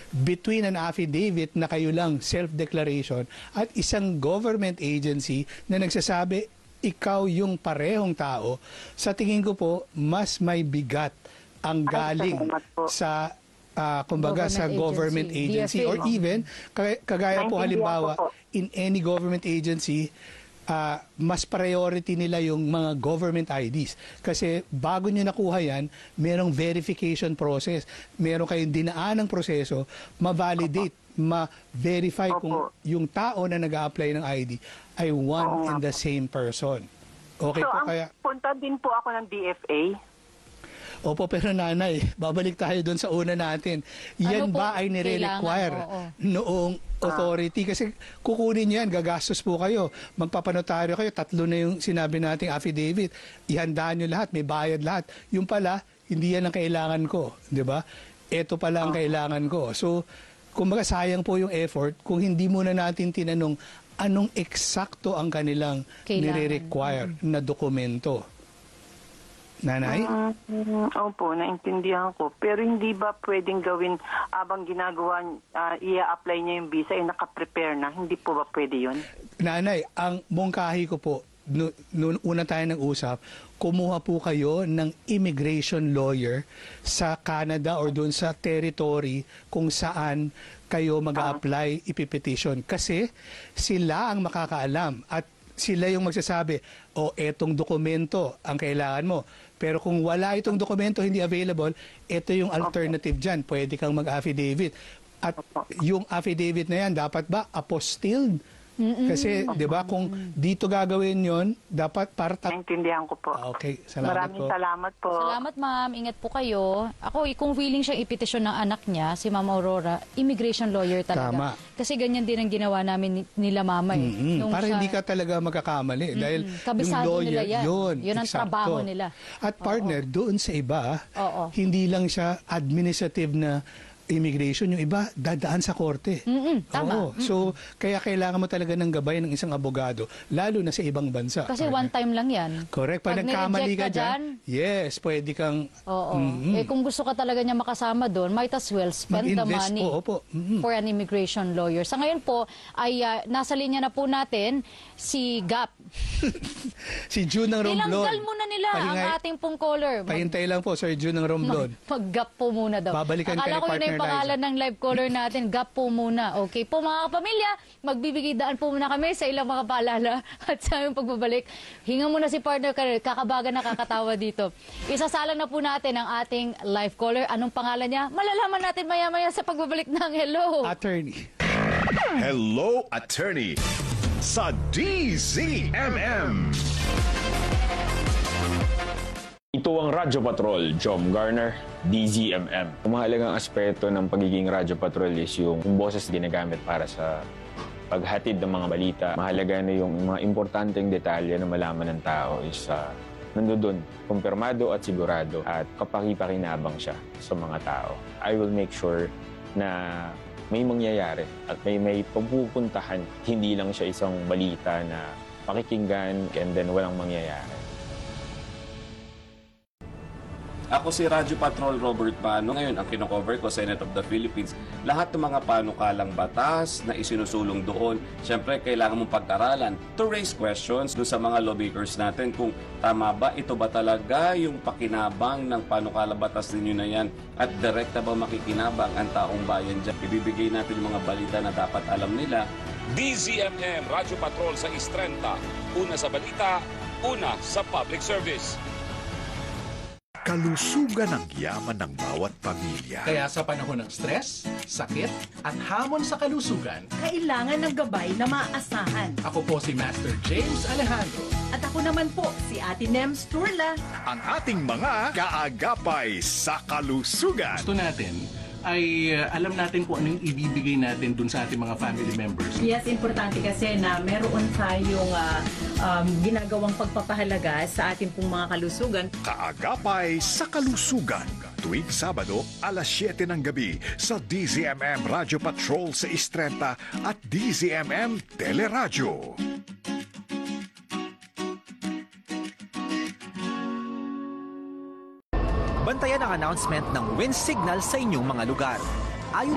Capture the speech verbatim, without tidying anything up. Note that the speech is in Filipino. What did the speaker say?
between an affidavit na kayo lang self-declaration at isang government agency na nagsasabi ikaw yung parehong tao, sa tingin ko po, mas may bigat ang galing sa uh, kumbaga government sa government agency, agency or even kagaya po halimbawa in any government agency, uh, mas priority nila yung mga government I Ds kasi bago nyo nakuha yan, merong verification process, meron kayong dinaan ng proseso, ma-validate, ma-verify kung yung tao na nag-a-apply ng I D ay one and the same person. Okay So, po ang kaya punta din po ako ng D F A. Opo, pero nanay, babalik tayo doon sa una natin. Yan Ano po ba ay nire-require kailangan? noong authority? Kasi kukunin nyo yan, gagastos po kayo. Magpapanotaryo kayo, tatlo na yung sinabi nating affidavit. Ihandaan nyo lahat, may bayad lahat. Yung pala, hindi yan ang kailangan ko. Di ba? Ito pala ang kailangan ko. So, kumbaga sayang po yung effort kung hindi muna natin tinanong anong eksakto ang kanilang Kailangan. nire-require na dokumento. Nanay? Um, opo, naintindihan ko. Pero hindi ba pwedeng gawin abang ginagawa, uh, i-apply niya yung visa, ay nakaprepare na? Hindi po ba pwede yun? Nanay, ang mungkahi ko po, noon no, una tayo nag-usap, kumuha po kayo ng immigration lawyer sa Canada or doon sa territory kung saan kayo mag-a-apply, ipipetition. Kasi sila ang makakaalam at sila yung magsasabi, o oh, etong dokumento ang kailangan mo. Pero kung wala itong dokumento, hindi available, ito yung alternative dyan. Pwede kang mag-affidavit. At yung affidavit na yan, dapat ba apostilled? Mm-mm. Kasi, di ba, kung dito gagawin yon dapat para... Naintindihan ko po. Ah, okay, salamat Maraming po. salamat po. Salamat, ma'am. Ingat po kayo. Ako, kung willing siyang ipetisyon ng anak niya, si Ma'am Aurora, immigration lawyer talaga. Tama. Kasi ganyan din ang ginawa namin ni- nila mama. Eh. Mm-hmm. Nung Para siya- hindi ka talaga magkakamali. Mm-mm. Dahil Kabisado yung lawyer, nila yan. yun. Yun ang eksakto. trabaho nila. At partner, doon sa iba, Oo. hindi lang siya administrative na immigration, yung iba dadaan sa korte. Mm-mm, tama. Oo. So, kaya kailangan mo talaga ng gabay ng isang abogado, lalo na sa ibang bansa. Kasi one time lang yan. Correct. Pag, Pag nagkamali nireject ka ka dyan, yes, pwede kang... Oo. Mm-mm. Eh kung gusto ka talaga niya makasama doon, might as well spend the Mag-invest money po, opo. Mm-mm. for an immigration lawyer. Sa ngayon po, ay uh, nasa linya na po natin si Gap. Si June ng Romblon. Ilanggal muna nila Pahingay- ang ating pong caller. Mag- Pahintay lang po, Sir June ng Romblon. Mag-gap po muna daw. Babalikan ka Akala ni ko yun na Partner yung pangalan Liza. ng live caller natin. Gap po muna. Okay po mga kapamilya, magbibigay daan po muna kami sa ilang mga paalala at sa aming pagbabalik. Hinga muna si Partner Karel. Kakabaga na kakatawa dito. Isasalang na po natin ang ating live caller. Anong pangalan niya? Malalaman natin maya-maya sa pagbabalik ng Hello. Attorney. Hello, Attorney sa D Z M M. Ito ang Radyo Patrol, Jom Garner, D Z M M. Ang mahalagang aspeto ng pagiging Radyo Patrol is yung, yung boses ginagamit para sa paghatid ng mga balita. Mahalaga na yung mga importanteng detalye na malaman ng tao is uh, nandoon, kumpirmado at sigurado at kapakipakinabang siya sa mga tao. I will make sure na may mangyayari at may may pagpupuntahan. Hindi lang siya isang balita na pakikinggan and then walang mangyayari. Ako si Radyo Patrol Robert Pano. Ngayon, ang kinocover ko, Senate of the Philippines. Lahat ng mga panukalang batas na isinusulong doon, syempre, kailangan mong pag-aralan to raise questions doon sa mga lawmakers natin kung tama ba, ito ba talaga yung pakinabang ng panukalang batas ninyo na yan at direkta ba makikinabang ang taong bayan dyan. Ibibigay natin yung mga balita na dapat alam nila. D Z M M Radyo Patrol sa Istrenta. Una sa balita, una sa public service. Kalusugan ang yaman ng bawat pamilya. Kaya sa panahon ng stress, sakit, at hamon sa kalusugan, kailangan ng gabay na maaasahan. ako po si Master James Alejandro. At ako naman po, si Ate Nems Turla. Ang ating mga kaagapay sa kalusugan. Gusto natin ay uh, alam natin kung ano yung ibibigay natin dun sa ating mga family members. Yes, importante kasi na meron tayong uh, um, ginagawang pagpapahalaga sa ating pong mga kalusugan. Kaagapay sa kalusugan. Tuwing Sabado, alas siyete ng gabi sa D Z M M Radio Patrol sa Istrenta at D Z M M Teleradyo. Bantayan ang announcement ng wind signal sa inyong mga lugar. Ayon